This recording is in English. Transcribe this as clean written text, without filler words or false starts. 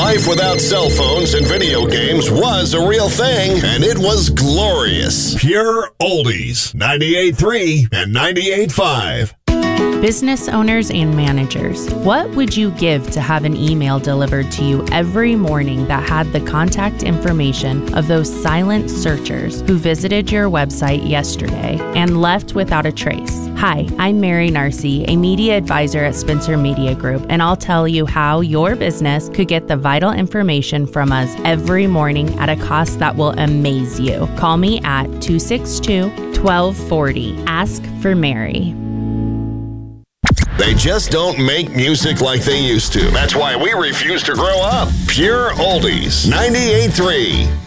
Life without cell phones and video games was a real thing, and it was glorious. Pure Oldies, 98.3 and 98.5. Business owners and managers, what would you give to have an email delivered to you every morning that had the contact information of those silent searchers who visited your website yesterday and left without a trace? Hi, I'm Mary Narcy, a media advisor at Spencer Media Group, and I'll tell you how your business could get the vital information from us every morning at a cost that will amaze you. Call me at 262-1240. Ask for Mary. They just don't make music like they used to. That's why we refuse to grow up. Pure Oldies, 98.3.